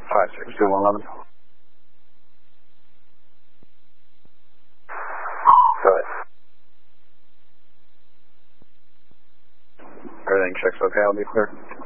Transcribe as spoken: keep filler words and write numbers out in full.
five six two one eleven. Go ahead. Everything checks okay, I'll be clear.